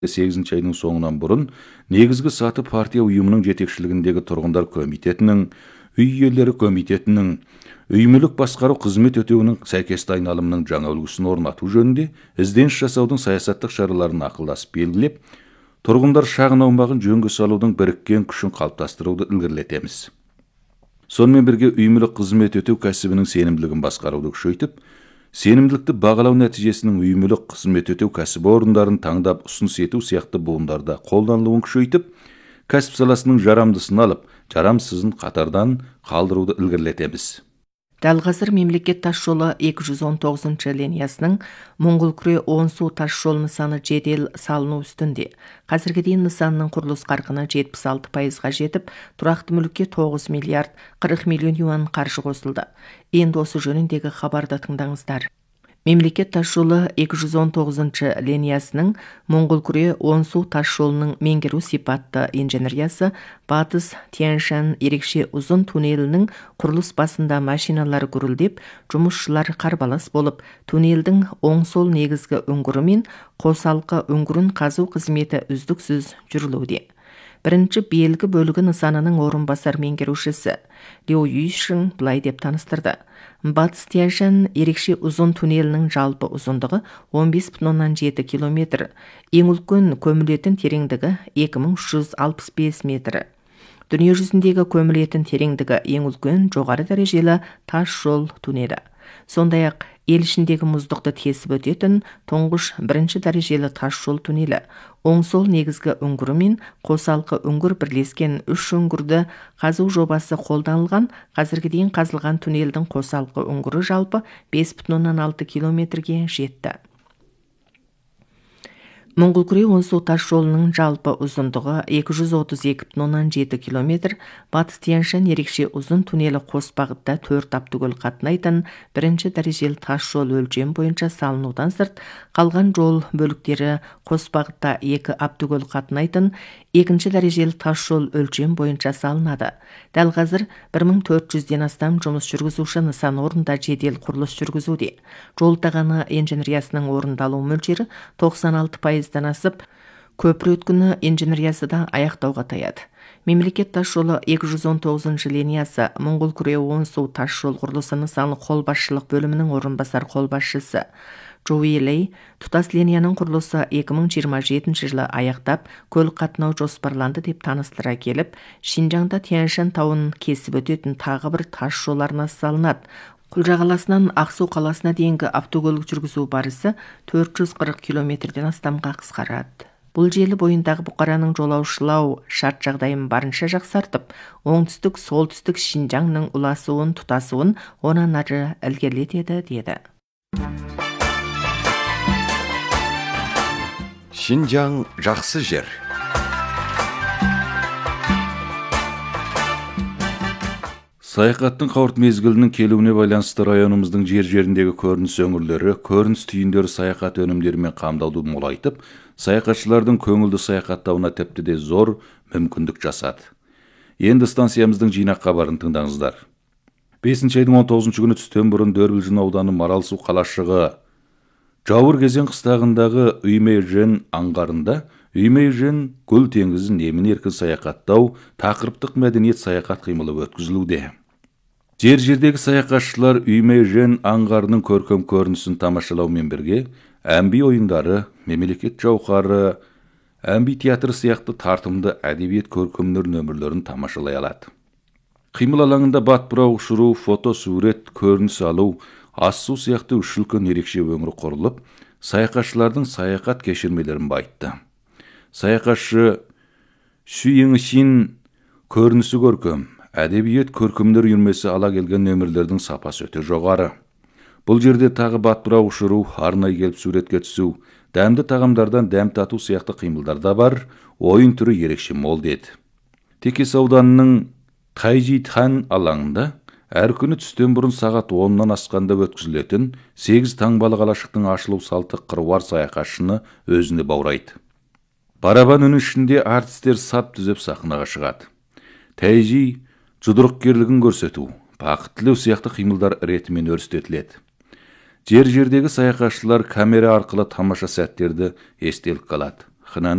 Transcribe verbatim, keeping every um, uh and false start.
сегизинчи айдын соңунан бурун негизги саты партия уюмунун жетекчилигиндеги тургундар комитетинин, үй иелери комитетинин, үй мүлүк баскаруу кызмет өтөөнүн сайкестик айналымынын жаңа үлгүсүн орнатуу жөнүндө издениш жасаудун саясаттык чараларын акылдашып белгилеп, тургундар шагын аумагын жөнгө салуудун бириккен күчүн калыптастырууду илгерилетебиз. Сонымен бирге үй мүлүк кызмет өтөө кәсибинин сенимдилигин баскарууду күчөйтүп, сенимдиликти багалоо нәтижесинин үй мүлүк кызмет өтөө кәсиби орундарын таңдап усунус этүү сыяктуу буундарда колдонулуун күчөйтүп, кәсип саласынын жарамдысын алып, жарамсызын катардан калдырууду илгерилетебиз. Дәл қазір мемлекет таш жолы эки жүз он тогузунчу линиясының Моңгол-Күре он су таш жол нысаны жедел салыну үстінде. Қазірге дейін нысанның құрылыс қарқыны жетпіс алты пайызға жетіп, тұрақты мүлікке тоғыз миллиард қырық миллион юан қаржы қосылды. Енді осы жөніндегі хабарды тыңдаңыздар. Мемлекет таш жолы эки жүз он тогузунчу линиясының Моңгол-Күре он су таш жолының меңгеру сипатты инженериясы Батыс Тянь-Шань ерекше ұзын туннелінің құрылыс басында машиналар гүрілдеп, жұмысшылар қарбалас болып, туннелдің оң-сол негізгі үңгірі мен қосалқы үңгірін қазу қызметі үздіксіз жүрілуде. Бірінші белгі бөлігі нысанының орынбасар меңгерушісі Лю Юйшин былай деп таныстырды. Батыс Тянь-Шань ерекше ұзын туннелінің жалпы ұзындығы он бес бүтін оннан жеті километр, ең үлкен көмілетін тереңдігі екі мың үш жүз алпыс бес метр. Дүние жүзіндегі көмілетін тереңдігі ең үлкен жоғары дәрежелі таш жол туннелі. Сондай-ақ ел ішіндегі мұздықты тесіп өтетін тұңғыш бірінші дәрежелі таш жол туннелі, оң-сол негізгі үңгірі мен қосалқы үңгір бірлескен үш үңгірді қазу жобасы қолданылған. Қазірге дейін қазылған туннелдің қосалқы үңгірі жалпы бес бүтін оннан алты километрге жетті. Моңгол-Күре он су таш жолының жалпы ұзындығы екі жүз отыз екі бүтін оннан жеті километр, Батыс Тянь-Шань ерекше ұзын туннелі қос бағытта төрт автокөл қатынайтын бірінші дәрежелі таш жол өлшем бойынша салынудан сырт, қалған жол бөліктері қос бағытта екі автокөл қатынайтын екінші дәрежелі таш жол өлшем бойынша салынады. Дәл қазір бір мың төрт жүзден астам жұмыс жүргізуші нысан орында жедел құрылыс жүргізуде. Жол тағаны инженериясының орындалу мөлшері тоқсан алты пайыздан асып, көпір өткіні инженериясы да аяқтауға таяды. Мемлекет таш жолы эки жүз он тогузунчу линиясы Моңгол-Күре он су таш жол құрылысы нысаны қолбасшылық бөлімінің орынбасар қолбасшысы Жоуи Лей тұтас линияның құрылысы екі мың жиырма жетінші жылы аяқтап, көлік қатынау жоспарланды деп таныстыра келіп, Шинжаңда Тянь-Шань тауын кесіп өтетін тағы бір таш жол арнасы салынады. Құлжа қаласынан Ақсу қаласына дейінгі автокөлік жүргізу барысы төрт жүз қырық километрден астамға қысқарады. Бұл желі бойындағы бұқараның жолаушылау шарт жағдайын барынша жақсартып, оңтүстік, солтүстік Шинжаңның ұласуын, тұтасуын онан ары ілгерілетеді деді. Шинжаң жақсы жер. Саяхаттың қауырт мезгілінің келуіне байланысты районымыздың жер-жеріндегі көрініс өңірлері, көрініс түйіндері саяхат өнімдерімен қамдауды молайтып, саяхатшылардың көңілді саяхаттауына тіпті де зор мүмкіндік жасады. Енді станциямыздың жинақ хабарын тыңдаңыздар. бесінші айдың он тоғызыншы күні түстен бұрын Дөрбілжін ауданы Маралсу қалашығы Жауыр кезең қыстағындағы Үймейжен аңғарында Үймейжен көл теңізін емін еркін саяхаттау тақырыптық мәдениет саяхат қимылы өткізілуде. Жер-жердегі саяхатшылар Үймейжен аңғарының көркем көрінісін тамашалаумен бірге әмби ойындары, мемлекет жауһары, әмби театры сияқты тартымды әдебиет көркемдер нөмірлерін тамашалай алады. Қимыл алаңында бат бұрау ұшыру, фото сурет, көрініс алу, ас-су сияқты үш үлкен ерекше өңір құрылып, саяхатшылардың саяхат кешірмелерін байытты. Саяхатшы Шүйеңшин көрінісі көркем, әдебиет көркемдер үйірмесі ала келген нөмірлердің сапасы өте жоғары. Бұл жерде тағы бат бұрау ұшыру, арнай келіп суретке түсу, дәмді тағамдардан дәм тату сияқты қимылдар да бар, ойын түрі ерекше мол деді. Текес ауданының Тайжитхан алаңында әр күні түстен бұрын сағат оннан асқанда өткізілетін сегіз таңбалы қалашықтың ашылу салты қыруар саяхатшыны өзіне баурайды. Барабан үні ішінде артистер сап түзеп сахнаға шығады. Тайжи жұдырықкерлігін көрсету, бақыттылау сияқты қимылдар ретімен өрістетіледі. Жер-жердегі саяхатшылар камера арқылы тамаша сәттерді естелік қалады. Хынан